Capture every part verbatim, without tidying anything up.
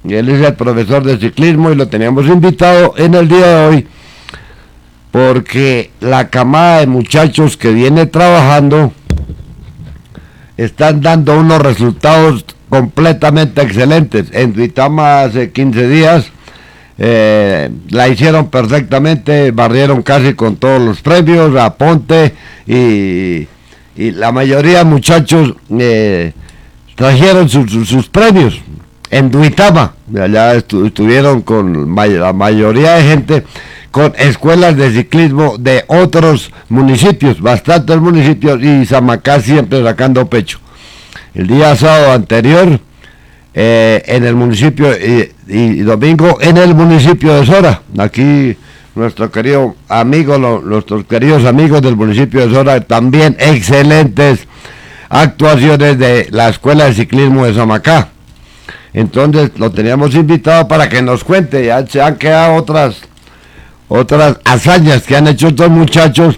Él es el profesor de ciclismo y lo teníamos invitado en el día de hoy porque la camada de muchachos que viene trabajando están dando unos resultados completamente excelentes. En Duitama hace quince días eh, la hicieron perfectamente, barrieron casi con todos los premios, Aponte y, y la mayoría de muchachos eh, trajeron sus, sus, sus premios. En Duitama, allá estu estuvieron con may la mayoría de gente con escuelas de ciclismo de otros municipios, bastantes municipios, y Samacá siempre sacando pecho. El día sábado anterior, eh, en el municipio, y, y domingo en el municipio de Sora, aquí nuestro querido amigo, lo, nuestros queridos amigos del municipio de Sora, también excelentes actuaciones de la escuela de ciclismo de Samacá. Entonces lo teníamos invitado para que nos cuente, ya se han quedado otras otras hazañas que han hecho estos muchachos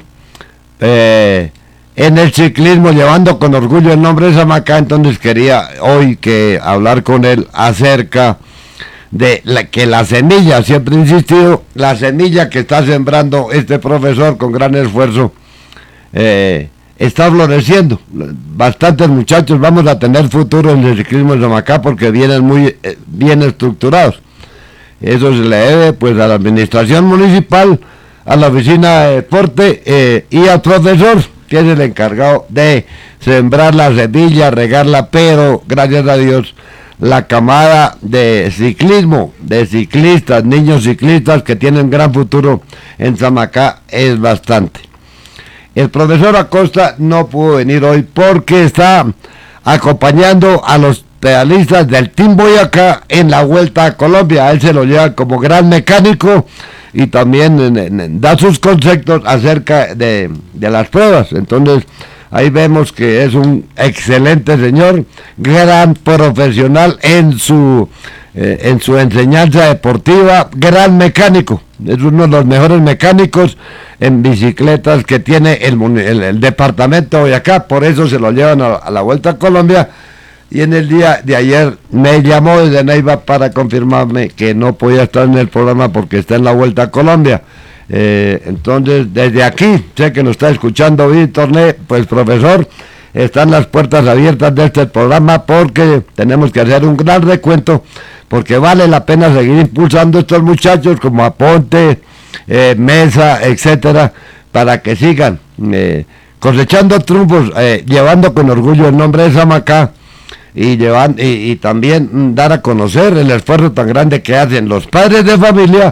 eh, en el ciclismo, llevando con orgullo el nombre de Samacá. Entonces quería hoy que hablar con él acerca de la, que la semilla, siempre he insistido, la semilla que está sembrando este profesor con gran esfuerzo, eh, está floreciendo. Bastantes muchachos vamos a tener futuro en el ciclismo en Samacá porque vienen muy eh, bien estructurados. Eso se le debe pues a la administración municipal, a la oficina de deporte eh, y al profesor, que es el encargado de sembrar la semilla, regarla, pero gracias a Dios la camada de ciclismo, de ciclistas, niños ciclistas que tienen gran futuro en Samacá es bastante. El profesor Acosta no pudo venir hoy porque está acompañando a los pedalistas del Team Boyacá en la Vuelta a Colombia. Él se lo lleva como gran mecánico y también en, en, da sus conceptos acerca de, de las pruebas. Entonces ahí vemos que es un excelente señor, gran profesional en su eh, en su enseñanza deportiva, gran mecánico. Es uno de los mejores mecánicos en bicicletas que tiene el, el, el departamento de Boyacá, por eso se lo llevan a, a la Vuelta a Colombia. Y en el día de ayer me llamó desde Neiva para confirmarme que no podía estar en el programa porque está en la Vuelta a Colombia. Eh, entonces, desde aquí, sé que nos está escuchando Víctor Ne, pues profesor, están las puertas abiertas de este programa porque tenemos que hacer un gran recuento, porque vale la pena seguir impulsando a estos muchachos como Aponte, eh, Mesa, etcétera, para que sigan eh, cosechando triunfos, eh, llevando con orgullo el nombre de Samacá y, llevan, y, y también mm, dar a conocer el esfuerzo tan grande que hacen los padres de familia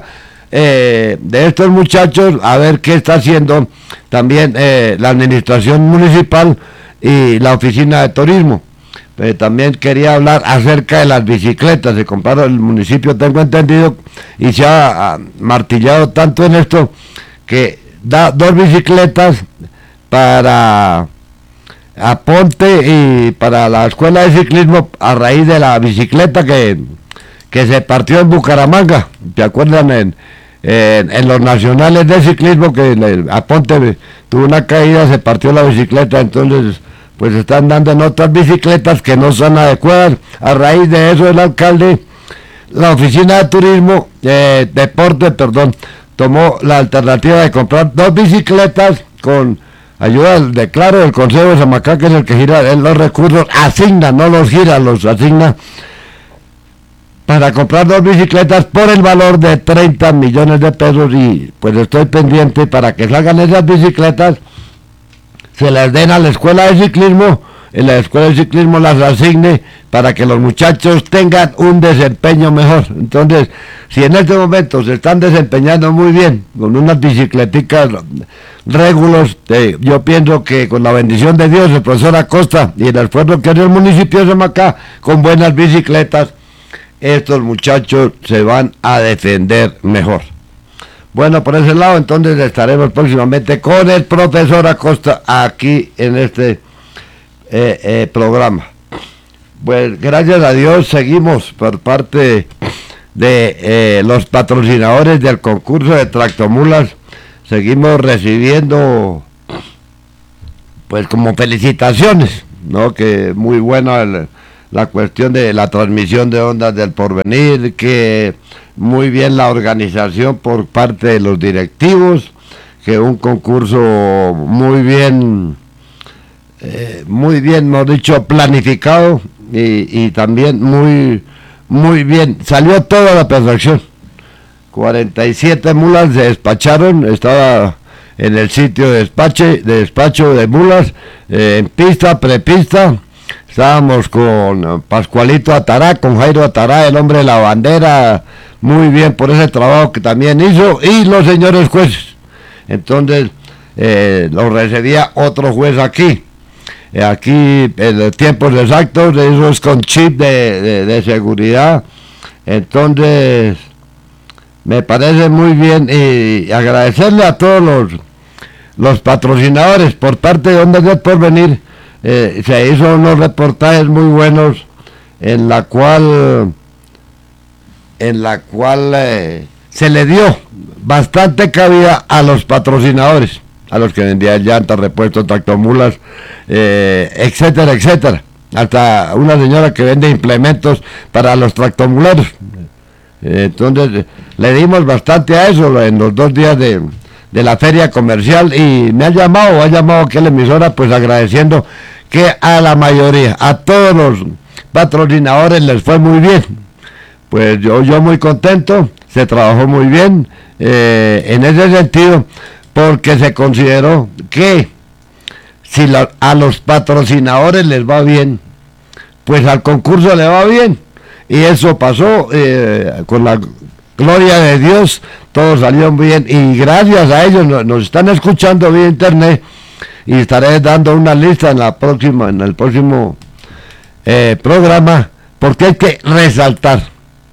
eh, de estos muchachos, a ver qué está haciendo también eh, la administración municipal y la oficina de turismo. Eh, también quería hablar acerca de las bicicletas. Se compraron el municipio, tengo entendido, y se ha, ha martillado tanto en esto que da dos bicicletas para Aponte y para la escuela de ciclismo a raíz de la bicicleta que, que se partió en Bucaramanga. ¿Se acuerdan? En, en, en los nacionales de ciclismo que el Aponte tuvo una caída, se partió la bicicleta, entonces pues están dando en otras bicicletas que no son adecuadas. A raíz de eso el alcalde, la oficina de turismo, eh, deporte, perdón, tomó la alternativa de comprar dos bicicletas con ayuda del declaro del Consejo de Samacá, que es el que gira los recursos, asigna, no los gira, los asigna, para comprar dos bicicletas por el valor de treinta millones de pesos. Y pues estoy pendiente para que salgan esas bicicletas, se las den a la escuela de ciclismo, en la escuela de ciclismo las asigne para que los muchachos tengan un desempeño mejor. Entonces, si en este momento se están desempeñando muy bien con unas bicicleticas régulos, eh, yo pienso que con la bendición de Dios, el profesor Acosta y el esfuerzo que hace el municipio de Samacá con buenas bicicletas, estos muchachos se van a defender mejor. Bueno, por ese lado, entonces estaremos próximamente con el profesor Acosta aquí en este eh, eh, programa. Pues gracias a Dios seguimos por parte de eh, los patrocinadores del concurso de tractomulas, seguimos recibiendo pues como felicitaciones, ¿no? Que muy buena el, la cuestión de la transmisión de ondas del porvenir, que muy bien la organización por parte de los directivos, que un concurso muy bien, eh, muy bien, hemos dicho, planificado y, y también muy, muy bien, salió todo a la perfección. cuarenta y siete mulas se despacharon, estaba en el sitio de despache, de despacho de mulas, eh, en pista, prepista. Estábamos con Pascualito Atará, con Jairo Atará, el hombre de la bandera, muy bien por ese trabajo que también hizo, y los señores jueces. Entonces, eh, lo recibía otro juez aquí. Eh, aquí, en tiempos exactos, eso es con chip de, de, de seguridad. Entonces, me parece muy bien, y agradecerle a todos los, los patrocinadores por parte de Ondas del Porvenir. Eh, se hizo unos reportajes muy buenos en la cual en la cual eh, se le dio bastante cabida a los patrocinadores, a los que vendían llantas, repuestos, tractomulas, eh, etcétera, etcétera, hasta una señora que vende implementos para los tractomuleros. Eh, entonces le dimos bastante a eso en los dos días de de la feria comercial, y me ha llamado, ha llamado aquí a la emisora, pues agradeciendo que a la mayoría, a todos los patrocinadores les fue muy bien. Pues yo, yo muy contento, se trabajó muy bien, eh, en ese sentido, porque se consideró que si la, a los patrocinadores les va bien, pues al concurso le va bien, y eso pasó, eh, con la gloria de Dios, todo salió bien, y gracias a ellos nos, nos están escuchando vía internet, y estaré dando una lista en la próxima, en el próximo eh, programa, porque hay que resaltar,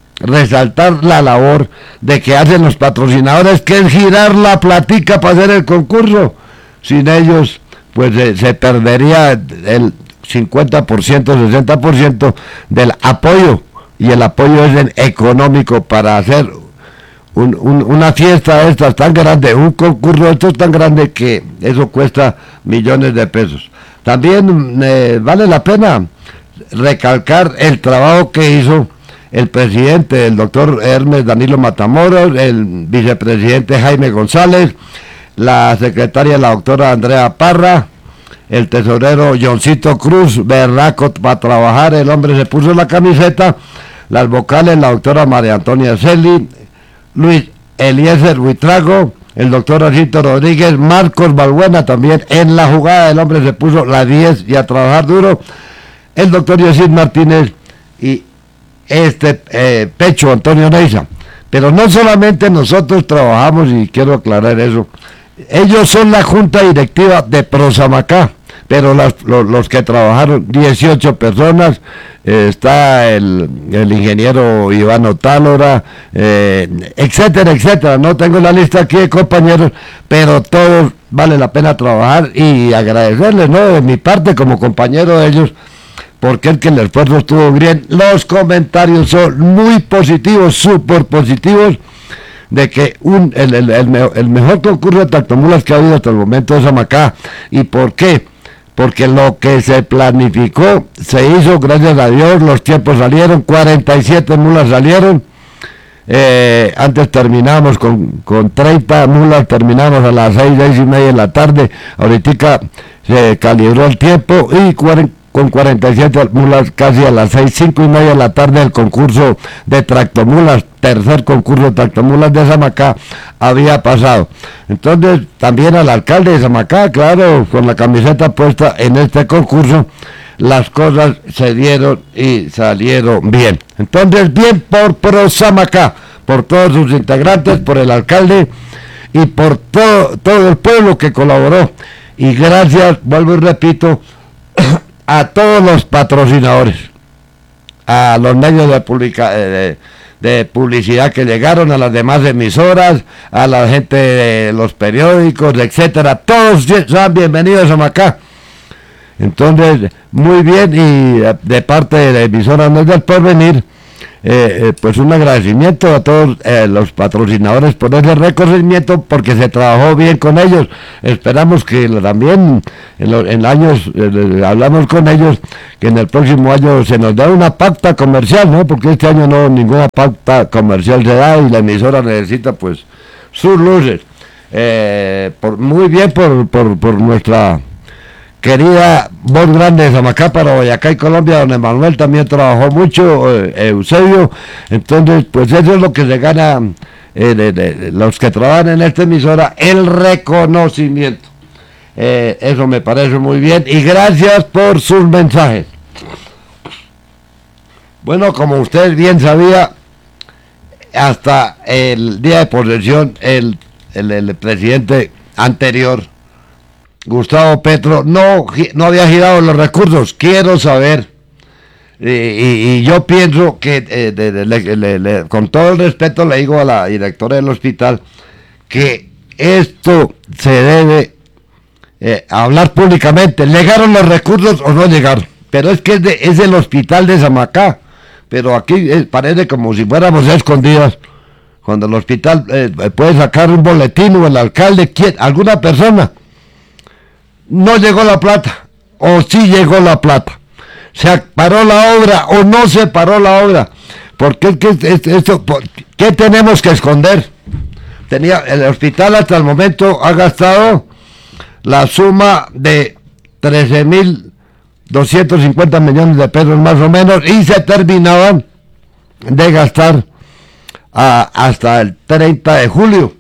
resaltar la labor de que hacen los patrocinadores, que es girar la platica para hacer el concurso. Sin ellos, pues eh, se perdería el cincuenta por ciento, sesenta por ciento del apoyo, y el apoyo es en económico para hacer un, un, una fiesta de estas tan grande, un concurso de estos tan grande, que eso cuesta millones de pesos. También eh, vale la pena recalcar el trabajo que hizo el presidente, el doctor Hermes Danilo Matamoros, el vicepresidente Jaime González, la secretaria, la doctora Andrea Parra, el tesorero Johncito Cruz, berraco para trabajar, el hombre se puso la camiseta, las vocales, la doctora María Antonia Celi, Luis Eliezer Huitrago, el doctor Racito Rodríguez, Marcos Balbuena también en la jugada, el hombre se puso la diez y a trabajar duro, el doctor Yosid Martínez y este eh, Pecho Antonio Neiza. Pero no solamente nosotros trabajamos, y quiero aclarar eso, ellos son la junta directiva de Prosamacá, pero las, los, los que trabajaron, dieciocho personas, eh, está el, el ingeniero Iván Otálora, eh, etcétera, etcétera. No tengo la lista aquí de compañeros, pero todos vale la pena trabajar, y agradecerles, ¿no?, de mi parte como compañero de ellos, porque el que el esfuerzo estuvo bien. Los comentarios son muy positivos, súper positivos, de que un, el, el, el, me, el mejor concurso de tractomulas que ha habido hasta el momento es Amacá. ¿Y por qué? Porque lo que se planificó se hizo, gracias a Dios, los tiempos salieron, cuarenta y siete mulas salieron, eh, antes terminamos con, con treinta mulas, terminamos a las seis, seis y media de la tarde, ahorita se calibró el tiempo, y cuarenta con cuarenta y siete mulas casi a las seis, cinco y media de la tarde, el concurso de tractomulas, tercer concurso de tractomulas de Samacá había pasado. Entonces, también al alcalde de Samacá, claro, con la camiseta puesta en este concurso, las cosas se dieron y salieron bien. Entonces, bien por Prosamacá, por todos sus integrantes, por el alcalde y por todo, todo el pueblo que colaboró. Y gracias, vuelvo y repito, a todos los patrocinadores, a los medios de, publica, de, de publicidad que llegaron, a las demás emisoras, a la gente de los periódicos, etcétera, todos sean bienvenidos a Macá. Entonces, muy bien, y de parte de la emisora Ondas del Porvenir, eh, eh, pues un agradecimiento a todos eh, los patrocinadores por ese reconocimiento, porque se trabajó bien con ellos. Esperamos que también en, los, en años, eh, hablamos con ellos, que en el próximo año se nos dé una pauta comercial, ¿no? Porque este año no, ninguna pauta comercial se da y la emisora necesita pues sus luces. Eh, por, muy bien por, por, por nuestra querida voz grande de Samacá para Boyacá y Colombia, don Emanuel también trabajó mucho, eh, Eusebio. Entonces pues eso es lo que se gana eh, de, de, de los que trabajan en esta emisora, el reconocimiento. Eh, eso me parece muy bien y gracias por sus mensajes. Bueno, como usted bien sabía, hasta el día de posesión el, el, el presidente anterior, Gustavo Petro, no, no había girado los recursos. Quiero saber, y, y, y yo pienso que, eh, de, de, le, le, le, con todo el respeto le digo a la directora del hospital, que esto se debe eh, hablar públicamente. ¿Llegaron los recursos o no llegaron? Pero es que es, de, es el hospital de Samacá, pero aquí eh, parece como si fuéramos escondidas. Cuando el hospital eh, puede sacar un boletín o el alcalde, ¿quién? Alguna persona. No llegó la plata, o sí llegó la plata, se paró la obra o no se paró la obra, porque es que esto, ¿qué tenemos que esconder? Tenía, el hospital hasta el momento ha gastado la suma de trece mil doscientos cincuenta millones de pesos más o menos, y se terminaban de gastar a, hasta el treinta de julio.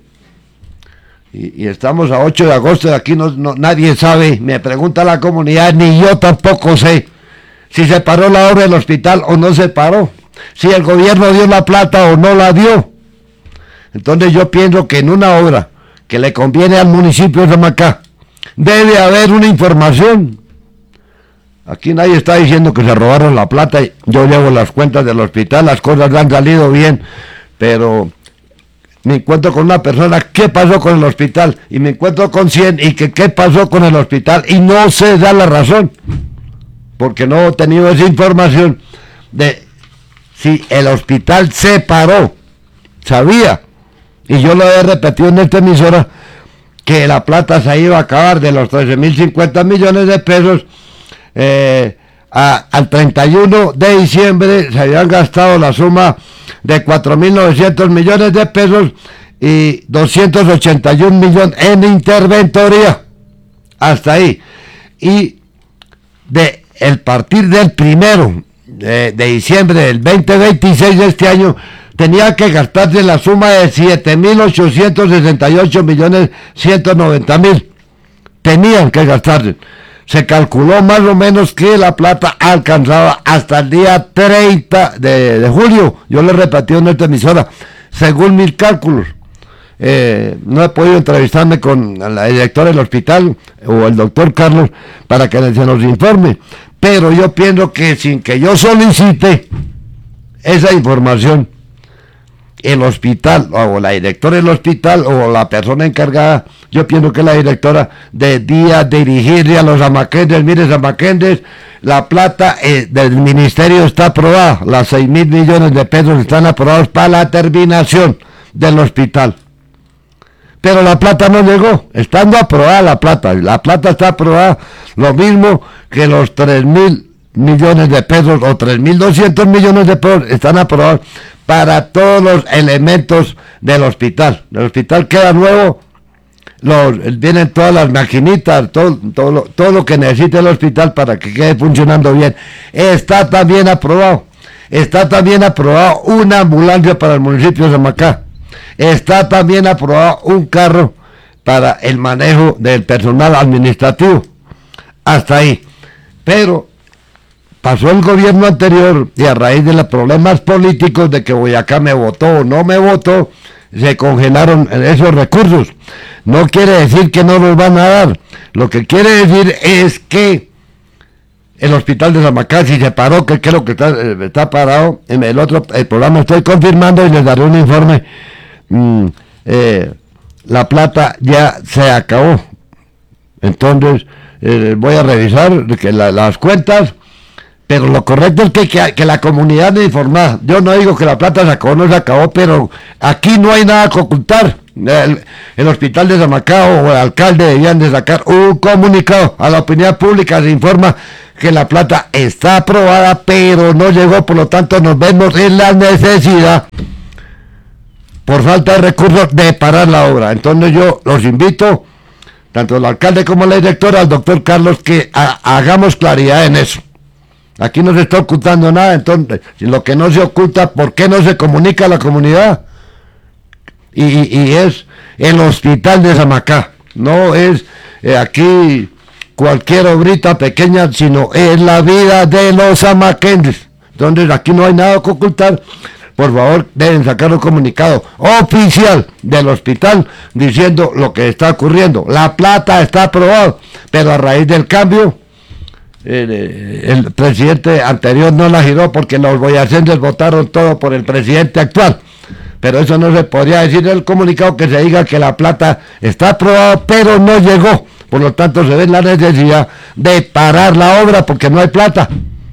Y, y estamos a ocho de agosto, de aquí no, no, nadie sabe, me pregunta la comunidad, ni yo tampoco sé si se paró la obra del hospital o no se paró, si el gobierno dio la plata o no la dio. Entonces yo pienso que en una obra que le conviene al municipio de Samacá, debe haber una información. Aquí nadie está diciendo que se robaron la plata, yo llevo las cuentas del hospital, las cosas han salido bien, pero me encuentro con una persona, ¿qué pasó con el hospital? Y me encuentro con cien, y que ¿qué pasó con el hospital? Y no se da la razón, porque no he tenido esa información de si el hospital se paró. Sabía, y yo lo he repetido en esta emisora, que la plata se iba a acabar de los trece mil cincuenta millones de pesos. Eh, a, al treinta y uno de diciembre se habían gastado la suma de cuatro mil novecientos millones de pesos y doscientos ochenta y un millones en interventoría, hasta ahí. Y de el partir del primero de, de diciembre del veinte veintiséis de este año tenía que gastarse la suma de siete mil ochocientos sesenta y ocho millones ciento noventa mil, tenían que gastarse. Se calculó más o menos que la plata alcanzaba hasta el día treinta de, de julio. Yo le repetí en esta emisora, según mis cálculos. Eh, no he podido entrevistarme con la directora del hospital o el doctor Carlos para que se nos informe. Pero yo pienso que sin que yo solicite esa información, el hospital o la directora del hospital o la persona encargada, yo pienso que la directora debía dirigirle a los samaquenses, mire samaquenses, la plata eh, del ministerio está aprobada, las seis mil millones de pesos están aprobados para la terminación del hospital, pero la plata no llegó, estando aprobada la plata, la plata está aprobada, lo mismo que los tres mil millones de pesos o tres mil doscientos millones de pesos están aprobados para todos los elementos del hospital. El hospital queda nuevo, los, vienen todas las maquinitas, todo, todo, lo, todo lo que necesita el hospital para que quede funcionando bien. Está también aprobado. Está también aprobado una ambulancia para el municipio de Samacá. Está también aprobado un carro para el manejo del personal administrativo. Hasta ahí. Pero pasó el gobierno anterior y a raíz de los problemas políticos de que Boyacá me votó o no me votó, se congelaron esos recursos. No quiere decir que no los van a dar. Lo que quiere decir es que el hospital de Samacá, si se paró, que creo que está, está parado, en el otro el programa estoy confirmando y les daré un informe, mm, eh, la plata ya se acabó. Entonces, eh, voy a revisar que la, las cuentas, pero lo correcto es que, que, que la comunidad esté informada. Yo no digo que la plata se acabó, no se acabó, pero aquí no hay nada que ocultar. El, el hospital de Zamacao o el alcalde debían de sacar un comunicado a la opinión pública. Se informa que la plata está aprobada, pero no llegó, por lo tanto nos vemos en la necesidad, por falta de recursos, de parar la obra. Entonces yo los invito, tanto el alcalde como la directora, al doctor Carlos, que ha, hagamos claridad en eso. Aquí no se está ocultando nada, entonces, si lo que no se oculta, ¿por qué no se comunica a la comunidad? Y, y, y es el hospital de Zamacá, no es eh, aquí cualquier obrita pequeña, sino es la vida de los zamaquenses. Entonces aquí no hay nada que ocultar. Por favor, deben sacar un comunicado oficial del hospital diciendo lo que está ocurriendo. La plata está aprobada, pero a raíz del cambio, el, el presidente anterior no la giró porque los boyacenses votaron todo por el presidente actual. Pero eso no se podría decir en el comunicado, que se diga que la plata está aprobada, pero no llegó. Por lo tanto, se ve la necesidad de parar la obra porque no hay plata.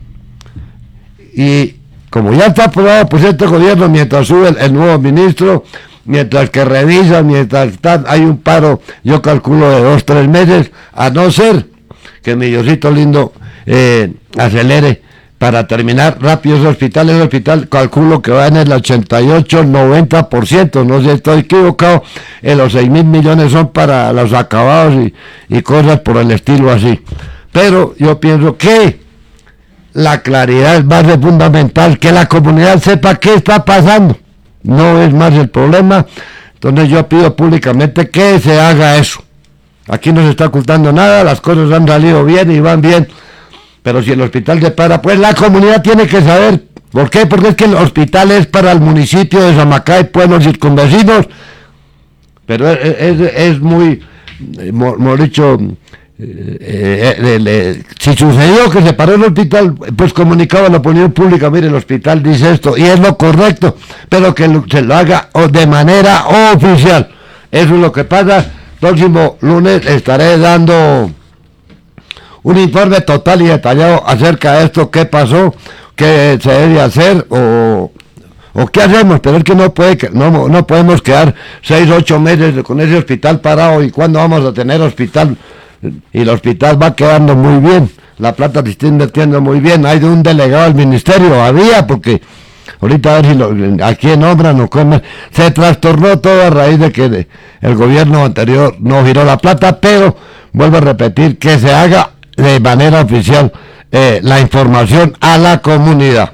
Y como ya está aprobado, pues este gobierno, mientras sube el, el nuevo ministro, mientras que revisa, mientras está, hay un paro, yo calculo de dos, tres meses, a no ser que mi Diosito lindo eh, acelere para terminar rápido ese hospital. Ese hospital calculo que va en el ochenta y ocho, noventa por ciento, no sé si estoy equivocado, en los seis mil millones son para los acabados y, y cosas por el estilo así. Pero yo pienso que la claridad es base fundamental, que la comunidad sepa qué está pasando, no es más el problema. Entonces yo pido públicamente que se haga eso. Aquí no se está ocultando nada, las cosas han salido bien y van bien, pero si el hospital se para, pues la comunidad tiene que saber. ¿Por qué? Porque es que el hospital es para el municipio de Zamacá y pueblos circunvecinos, pero es, es, es muy, hemos dicho, eh, eh, eh, si sucedió que se paró el hospital, pues comunicaba a la opinión pública, mire, el hospital dice esto, y es lo correcto, pero que lo, se lo haga de manera oficial. Eso es lo que pasa. Próximo lunes estaré dando un informe total y detallado acerca de esto, qué pasó, qué se debe hacer o, o qué hacemos. Pero es que no puede no, no podemos quedar seis, ocho meses con ese hospital parado. ¿Y cuándo vamos a tener hospital? Y el hospital va quedando muy bien, la plata se está invirtiendo muy bien. Hay de un delegado del ministerio, había, porque ahorita a ver si lo, aquí en obra no comen, se trastornó todo a raíz de que de, el gobierno anterior no giró la plata. Pero vuelvo a repetir, que se haga de manera oficial eh, la información a la comunidad.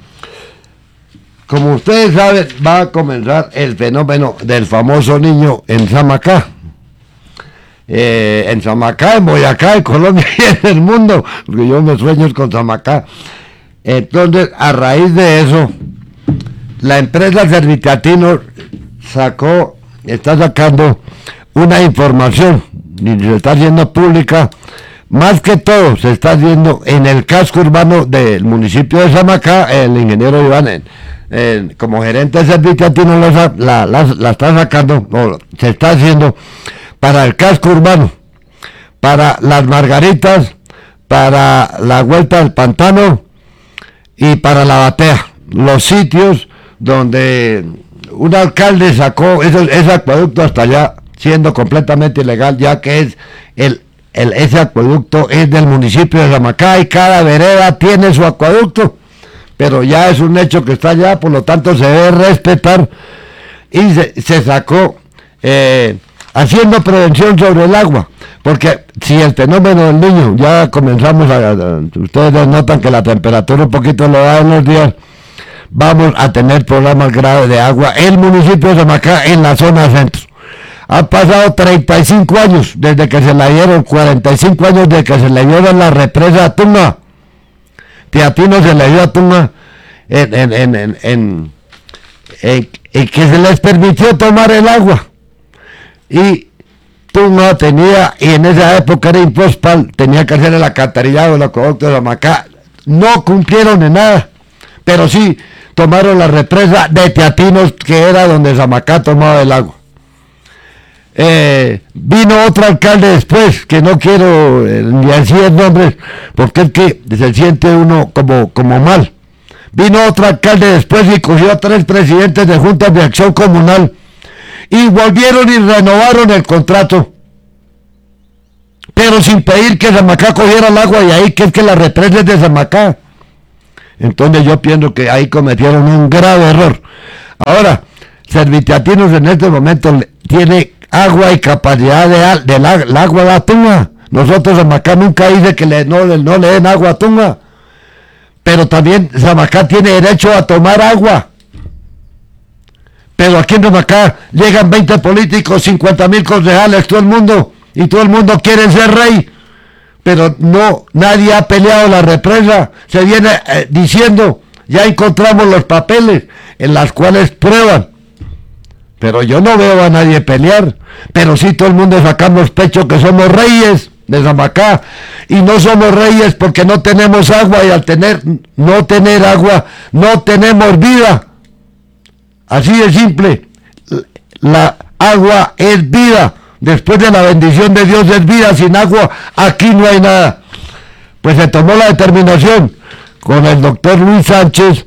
Como ustedes saben, va a comenzar el fenómeno del famoso niño en Zamacá. Eh, en Zamacá, en Boyacá, en Colombia y en el mundo, porque yo me sueño con Zamacá. Entonces, a raíz de eso, la empresa Servitatino sacó, está sacando una información, y se está haciendo pública. Más que todo se está haciendo en el casco urbano del municipio de Zamacá. El ingeniero Iván, en, en, como gerente de Servitatino, la, la, la, la está sacando, o se está haciendo para el casco urbano, para Las Margaritas, para la Vuelta del Pantano y para La Batea, los sitios donde un alcalde sacó ese, ese acueducto hasta allá, siendo completamente ilegal, ya que es el, el ese acueducto es del municipio de Zamacá y cada vereda tiene su acueducto, pero ya es un hecho que está allá, por lo tanto se debe respetar. Y se, se sacó eh, haciendo prevención sobre el agua, porque si el fenómeno del niño, ya comenzamos a, a ustedes notan que la temperatura un poquito lo da en los días, vamos a tener problemas graves de agua en el municipio de Zamacá, en la zona centro. Han pasado treinta y cinco años desde que se le dieron, cuarenta y cinco años desde que se le dieron la represa a Tunga. Teatino se le dio a Tunga en, en, en, en, en, en, en que se les permitió tomar el agua. Y Tunga tenía, y en esa época era Impospal, tenía que hacer el alcantarillado del acueducto de Zamacá. No cumplieron en nada, pero sí tomaron la represa de Teatinos, que era donde Zamacá tomaba el agua. eh, vino otro alcalde después, que no quiero eh, ni decir nombres, porque es que se siente uno como, como mal. Vino otro alcalde después y cogió a tres presidentes de juntas de acción comunal y volvieron y renovaron el contrato, pero sin pedir que Samacá cogiera el agua, y ahí que es que la represa es de Samacá. Entonces yo pienso que ahí cometieron un grave error. Ahora, Servitiatinos en este momento tiene agua y capacidad de, de la, el agua de la Tunga. Nosotros Samacá nunca dice que le, no, no le den agua a Tunga, pero también Samacá tiene derecho a tomar agua. Pero aquí en Samacá llegan veinte políticos, cincuenta mil concejales, todo el mundo, y todo el mundo quiere ser rey, pero no, nadie ha peleado la represa. Se viene eh, diciendo, ya encontramos los papeles en las cuales prueban, pero yo no veo a nadie pelear. Pero sí todo el mundo sacamos pecho que somos reyes de Samacá, y no somos reyes porque no tenemos agua, y al tener no tener agua no tenemos vida. Así de simple. La agua es vida. Después de la bendición de Dios es vida. Sin agua aquí no hay nada. Pues se tomó la determinación con el doctor Luis Sánchez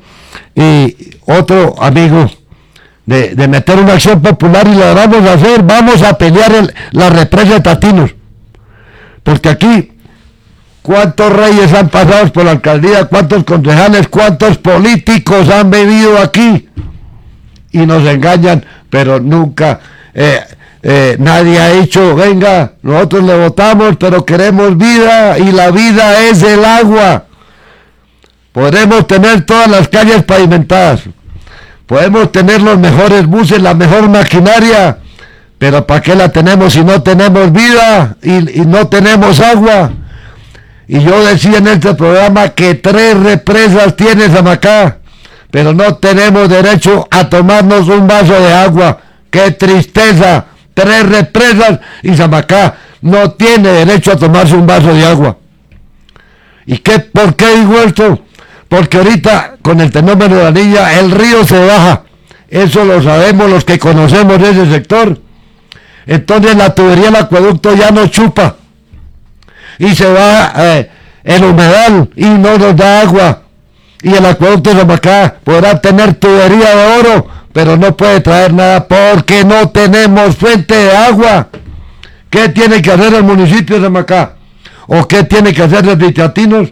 y otro amigo de, de meter una acción popular, y la vamos a hacer. Vamos a pelear el, la represa de Tatinos, porque aquí cuántos reyes han pasado por la alcaldía, cuántos concejales, cuántos políticos han vivido aquí y nos engañan, pero nunca eh, eh, nadie ha dicho, venga, nosotros le votamos, pero queremos vida, y la vida es el agua. Podemos tener todas las calles pavimentadas, podemos tener los mejores buses, la mejor maquinaria, pero ¿para qué la tenemos si no tenemos vida y, y no tenemos agua? Y yo decía en este programa que tres represas tiene Samacá, pero no tenemos derecho a tomarnos un vaso de agua. ¡Qué tristeza! Tres represas y Samacá no tiene derecho a tomarse un vaso de agua. ¿Y qué? ¿Por qué digo esto? Porque ahorita con el fenómeno de la Niña el río se baja. Eso lo sabemos los que conocemos ese sector. Entonces la tubería del acueducto ya no chupa y se va eh, el humedal y no nos da agua, y el acueducto de Samacá podrá tener tubería de oro, pero no puede traer nada porque no tenemos fuente de agua. ¿Qué tiene que hacer el municipio de Samacá? ¿O qué tiene que hacer los Servitiatinos?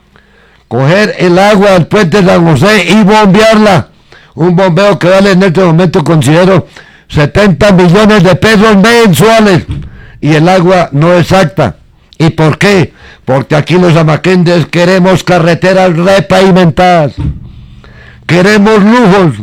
Coger el agua del puente de San José y bombearla. Un bombeo que vale en este momento, considero, setenta millones de pesos mensuales, y el agua no es exacta. ¿Y por qué? Porque aquí los samaquenses queremos carreteras repavimentadas, queremos lujos,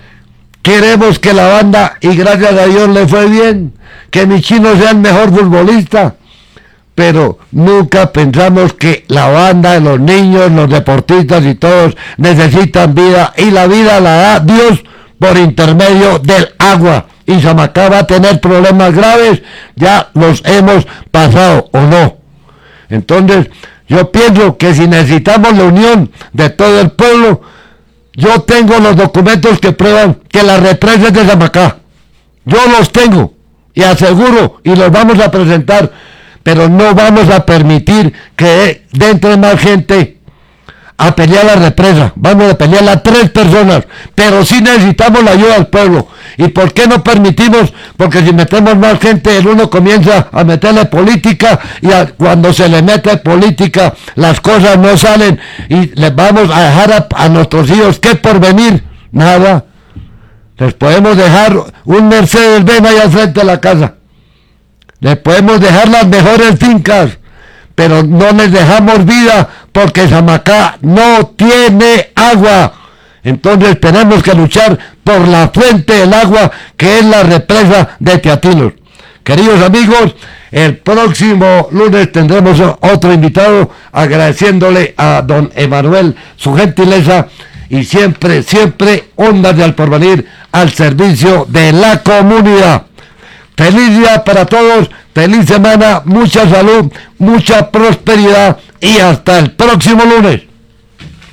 queremos que la banda, y gracias a Dios le fue bien, que mi Chino sea el mejor futbolista, pero nunca pensamos que la banda, los niños, los deportistas y todos necesitan vida, y la vida la da Dios por intermedio del agua. Y Samacá va a tener problemas graves, ya los hemos pasado, ¿o no? Entonces, yo pienso que si necesitamos la unión de todo el pueblo, yo tengo los documentos que prueban que la represa es de Samacá. Yo los tengo, y aseguro, y los vamos a presentar, pero no vamos a permitir que entre más gente a pelear la represa. Vamos a pelear a tres personas, pero sí necesitamos la ayuda del pueblo. ¿Y por qué no permitimos? Porque si metemos más gente, el uno comienza a meterle política, y a, cuando se le mete política, las cosas no salen, y les vamos a dejar a, a nuestros hijos, ¿qué por venir? Nada. Les podemos dejar un Mercedes-Benz ahí al frente de la casa. Les podemos dejar las mejores fincas, pero no les dejamos vida, porque Samacá no tiene agua. Entonces tenemos que luchar por la fuente del agua, que es la represa de Teatinos. Queridos amigos, el próximo lunes tendremos otro invitado, agradeciéndole a don Emanuel su gentileza, y siempre, siempre Ondas de Al Porvenir al servicio de la comunidad. Feliz día para todos, feliz semana, mucha salud, mucha prosperidad, y hasta el próximo lunes.